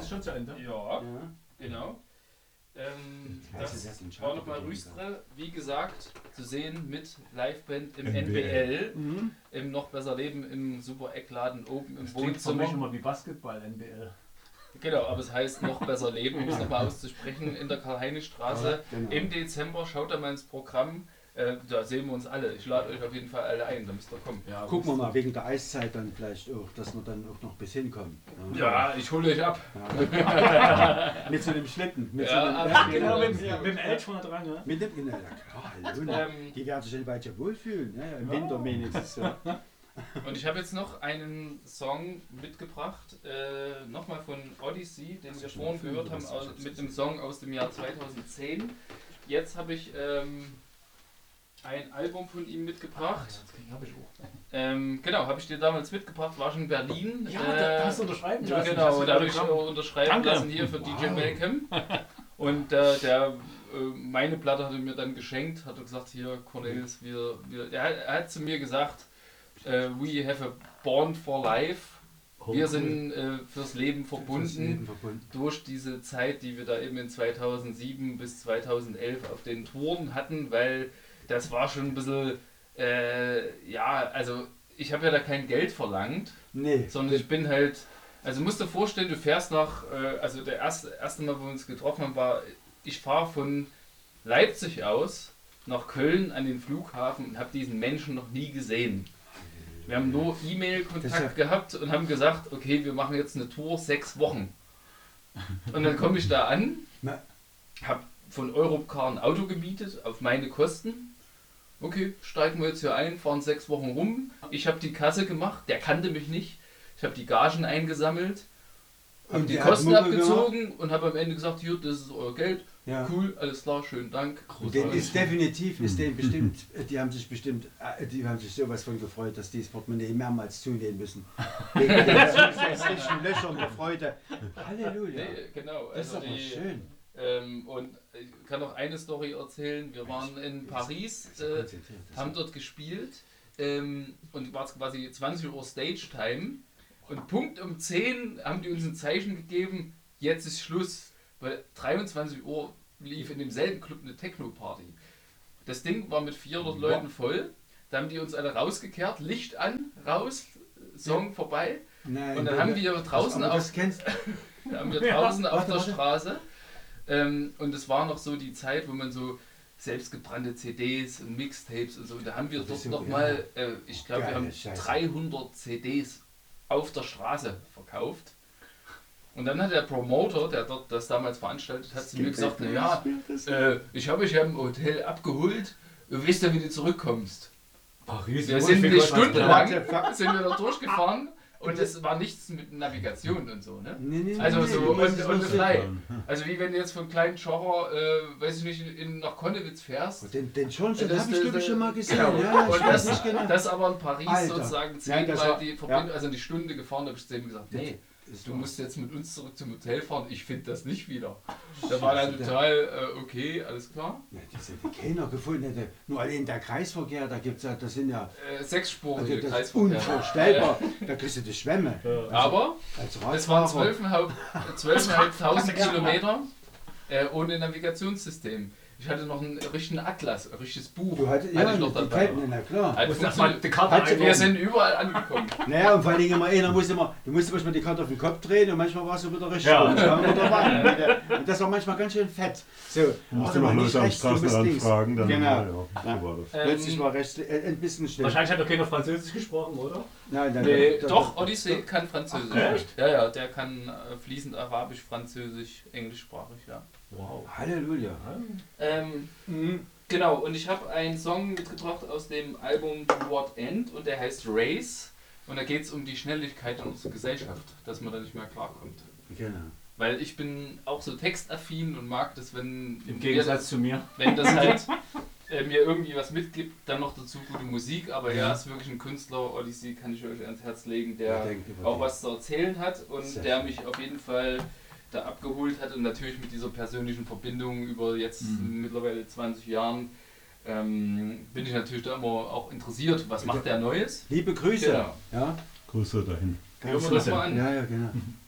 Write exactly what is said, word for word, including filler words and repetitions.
ist schon zu Ende. Ja, ja. Genau. Ähm, das war nochmal Rüstre, wie gesagt, zu sehen mit Liveband im N B L, mhm. im Noch besser Leben im Super Eckladen oben im das Wohnzimmer. Das immer wie Basketball N B L. Genau, aber es heißt Noch besser Leben, um es nochmal auszusprechen, in der Karl-Heine-Straße. Ja, genau. Im Dezember, schaut da mal ins Programm. Äh, da sehen wir uns alle. Ich lade euch auf jeden Fall alle ein, da müsst ihr kommen. Ja, gucken wir mal, wegen der Eiszeit dann vielleicht auch, dass wir dann auch noch bis hinkommen. Ja, ja ich hole euch ab. Ja. Mit so einem Schlitten. Mit ja, so einem, ja, genau, mit, ja, mit dem Elch vorne dran. Ja? Mit dem, ja, klar, ähm, die werden sich in Weitsch wohlfühlen, ne? Im ja. Winter wenigstens. Ja. Und ich habe jetzt noch einen Song mitgebracht, äh, nochmal von Odyssey, den wir vorhin gehört haben, aus, mit einem Song aus dem Jahr zweitausendzehn. Jetzt habe ich ähm, ein Album von ihm mitgebracht. Ah, habe ich auch. Ähm, genau, habe ich dir damals mitgebracht, war schon in Berlin. Ja, äh, da hast du unterschreiben lassen. Genau, da habe ich unterschreiben Danke. lassen hier für wow. D J Malcolm. Und äh, der, äh, meine Platte hat er mir dann geschenkt, hat er gesagt, hier Cornelis, wir, wir, er, er hat zu mir gesagt, uh, we have a bond for life. Oh, wir sind äh, fürs Leben verbunden, fürs Leben verbunden durch diese Zeit, die wir da eben in zweitausendsieben bis zweitausendelf auf den Touren hatten, weil das war schon ein bisschen, äh, ja, also ich habe ja da kein Geld verlangt, nee. sondern ich bin halt, also musst dir vorstellen, du fährst nach, äh, also der erste, erste Mal, wo wir uns getroffen haben, war, ich fahre von Leipzig aus nach Köln an den Flughafen und habe diesen Menschen noch nie gesehen. Wir haben nur E-Mail-Kontakt gehabt und haben gesagt, okay, wir machen jetzt eine Tour, sechs Wochen. Und dann komme ich da an, habe von Europcar ein Auto gemietet auf meine Kosten. Okay, steigen wir jetzt hier ein, fahren sechs Wochen rum. Ich habe die Kasse gemacht, der kannte mich nicht. Ich habe die Gagen eingesammelt, habe die Kosten abgezogen und habe am Ende gesagt, hier, das ist euer Geld. Ja. Cool, alles klar, schönen Dank. Den ist definitiv, ist den bestimmt, die haben sich bestimmt, die haben sich sowas von gefreut, dass die das Portemonnaie mehrmals zunehmen müssen. Wegen den zusätzlichen Löchern der Freude. Halleluja. Nee, genau. Das ist also aber die, schön. Ähm, und ich kann noch eine Story erzählen. Wir waren in Paris, äh, haben dort gespielt ähm, und war quasi zwanzig Uhr Stage Time. Und Punkt um zehn haben die uns ein Zeichen gegeben, jetzt ist Schluss. Weil dreiundzwanzig Uhr lief in demselben Club eine Techno-Party. Das Ding war mit vierhundert Leuten voll. Da haben die uns alle rausgekehrt, Licht an, raus, Song ja. vorbei. Nein, und dann haben wir draußen auf, haben wir draußen ja, auf der Straße. Ähm, und es war noch so die Zeit, wo man so selbstgebrannte C Ds und Mixtapes und so. Da haben wir dort so, nochmal, ja. äh, ich glaube, wir haben Scheiße. dreihundert C Ds auf der Straße verkauft. Und dann hat der Promoter, der dort das damals veranstaltet hat, zu mir gesagt, ja, äh, ich habe euch ja im Hotel abgeholt, du weißt ja, wie du zurückkommst. Paris, wir sind eine Stunde lang, sind wir da durchgefahren und es war nichts mit Navigation und so, ne? Nee, nee, also nee, so nee, on, on the fly. Also wie wenn du jetzt von kleinen Schocher, äh, weiß ich nicht, in, nach Konnewitz fährst. Den, den schon, den habe ich glaube ich schon mal gesehen. Genau. Ja, und das, nicht genau. das aber in Paris Alter. sozusagen zehnmal die Verbindung, ja. also die Stunde gefahren, da habe ich zu ihm gesagt, nee. Du musst jetzt mit uns zurück zum Hotel fahren, ich finde das nicht wieder. Da war dann total äh, okay, alles klar. Ja, das sind die keiner gefunden. Nur allein der Kreisverkehr, da gibt es ja, das sind ja... Äh, sechsspurige also Kreisverkehr. Unvorstellbar, da kriegst du die Schwämme. Ja. Also, aber es waren zwölftausendfünfhundert Kilometer äh, ohne Navigationssystem. Ich hatte noch einen richtigen Atlas, ein richtiges Buch. Du hattest, hatte ja, ich noch dabei. Kalten, na klar. Also mal die Karte wir sind überall angekommen. Naja, und vor allem immer einer musste immer, du musst manchmal die Karte auf den Kopf drehen und manchmal war es wieder richtig. Ja. Und das war manchmal ganz schön fett. So, du musst immer Leute am Straßenrand fragen, dann genau. Ja, so war das. Ähm, Plötzlich war recht, äh, ein bisschen schnell. Wahrscheinlich hat doch keiner Französisch gesprochen, oder? Nein, dann, nee, dann, doch, dann, Odyssey dann, kann Französisch. Ach, echt? Ja, ja, der kann äh, fließend Arabisch, Französisch, englischsprachig, ja. Wow. Halleluja. Ähm, mhm. Genau, und ich habe einen Song mitgebracht aus dem Album To What End und der heißt Race. Und da geht es um die Schnelligkeit in unserer Gesellschaft, dass man da nicht mehr klarkommt. Genau. Weil ich bin auch so textaffin und mag das, wenn... Im Gegensatz zu mir. Wenn das halt äh, mir irgendwie was mitgibt, dann noch dazu gute Musik. Aber ja, ist wirklich ein Künstler, Odyssey kann ich euch ans Herz legen, der auch was zu erzählen hat und Sehr der mich auf jeden Fall da abgeholt hat und natürlich mit dieser persönlichen Verbindung über jetzt mhm. mittlerweile zwanzig Jahren ähm, bin ich natürlich da immer auch interessiert, was macht der Neues. Liebe Grüße. Genau. Ja. Grüße dahin. Hören wir das mal an. Ja, ja, genau.